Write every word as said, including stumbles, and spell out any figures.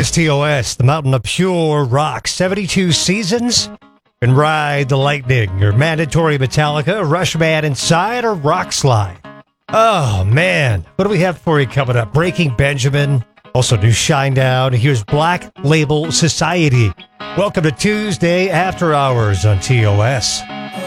is T O S, the mountain of pure rock. seventy-two seasons and Ride the Lightning. Your mandatory Metallica, Rush Band Inside, or Rock Slide. Oh, man. What do we have for you coming up? Breaking Benjamin. Also, new Shinedown. Here's Black Label Society. Welcome to Tuesday After Hours on T O S.